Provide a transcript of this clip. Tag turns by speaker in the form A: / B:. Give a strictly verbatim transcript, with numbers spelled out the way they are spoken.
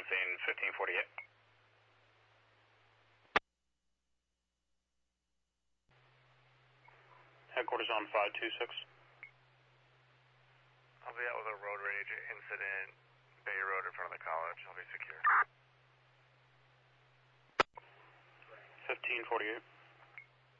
A: scene, fifteen forty-eight.
B: Headquarters on five two six.
C: I'll be out with a road rage incident, Bay Road in front of the college. I'll be secure.
B: fifteen forty-eight.